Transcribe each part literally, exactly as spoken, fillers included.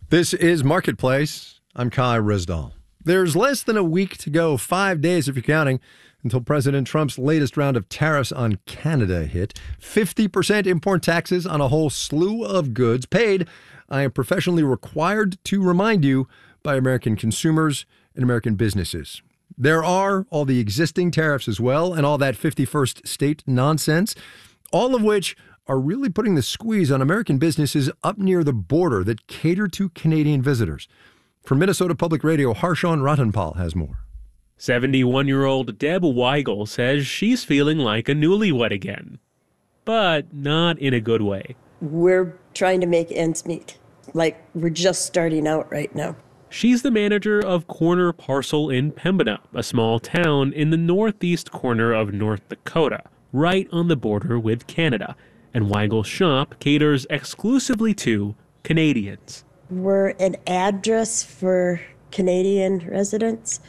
This is Marketplace. I'm Kai Rizdal. There's less than a week to go, five days if you're counting, until President Trump's latest round of tariffs on Canada hit. fifty percent import taxes on a whole slew of goods paid, I am professionally required to remind you, by American consumers and American businesses. There are all the existing tariffs as well, and all that fifty-first state nonsense, all of which are really putting the squeeze on American businesses up near the border that cater to Canadian visitors. From Minnesota Public Radio, Harshawn Rattanpal has more. seventy-one-year-old Deb Weigel says she's feeling like a newlywed again, but not in a good way. We're trying to make ends meet. Like, we're just starting out right now. She's the manager of Corner Parcel in Pembina, a small town in the northeast corner of North Dakota, right on the border with Canada. And Weigel's shop caters exclusively to Canadians. We're an address for Canadian residents.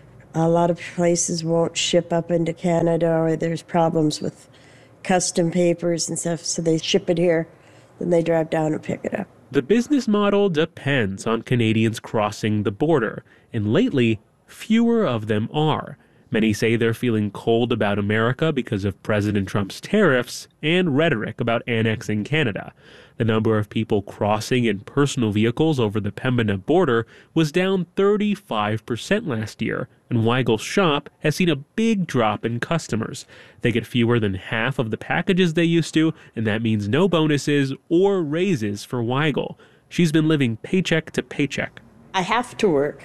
A lot of places won't ship up into Canada, or there's problems with custom papers and stuff, so they ship it here, then they drive down and pick it up. The business model depends on Canadians crossing the border, and lately, fewer of them are. Many say they're feeling cold about America because of President Trump's tariffs and rhetoric about annexing Canada. The number of people crossing in personal vehicles over the Pembina border was down thirty-five percent last year, and Weigel's shop has seen a big drop in customers. They get fewer than half of the packages they used to, and that means no bonuses or raises for Weigel. She's been living paycheck to paycheck. I have to work.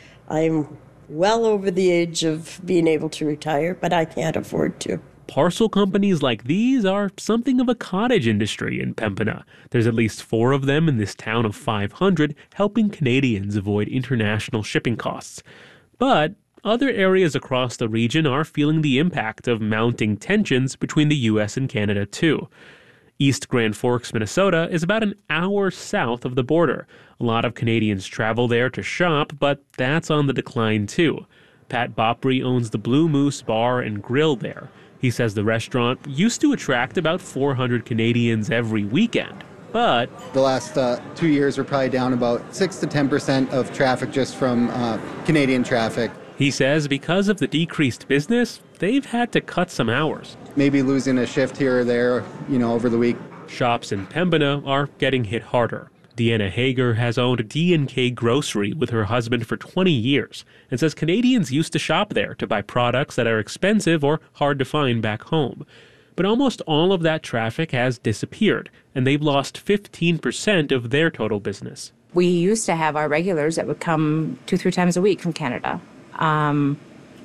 I'm well over the age of being able to retire, but I can't afford to. Parcel companies like these are something of a cottage industry in Pembina. There's at least four of them in this town of five hundred, helping Canadians avoid international shipping costs. But other areas across the region are feeling the impact of mounting tensions between the U S and Canada, too. East Grand Forks, Minnesota is about an hour south of the border. A lot of Canadians travel there to shop, but that's on the decline, too. Pat Bopry owns the Blue Moose Bar and Grill there. He says the restaurant used to attract about four hundred Canadians every weekend, but the last uh, two years we're probably down about six to ten percent of traffic just from uh, Canadian traffic. He says because of the decreased business, they've had to cut some hours. Maybe losing a shift here or there, you know, over the week. Shops in Pembina are getting hit harder. Deanna Hager has owned D and K Grocery with her husband for twenty years and says Canadians used to shop there to buy products that are expensive or hard to find back home. But almost all of that traffic has disappeared, and they've lost fifteen percent of their total business. We used to have our regulars that would come two, three times a week from Canada, um,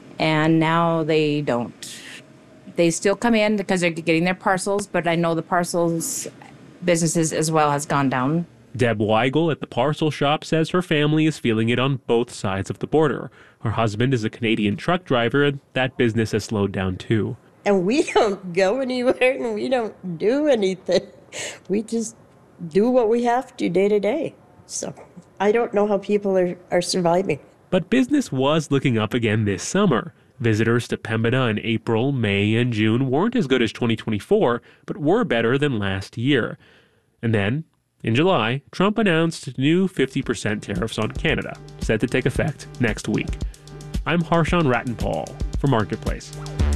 and now they don't. They still come in because they're getting their parcels, but I know the parcels businesses as well has gone down. Deb Weigel at the parcel shop says her family is feeling it on both sides of the border. Her husband is a Canadian truck driver, and that business has slowed down too. And we don't go anywhere, and we don't do anything. We just do what we have to day to day. So I don't know how people are, are surviving. But business was looking up again this summer. Visitors to Pembina in April, May, and June weren't as good as twenty twenty-four, but were better than last year. And then, in July, Trump announced new fifty percent tariffs on Canada, set to take effect next week. I'm Harshawn Rattanpal for Marketplace.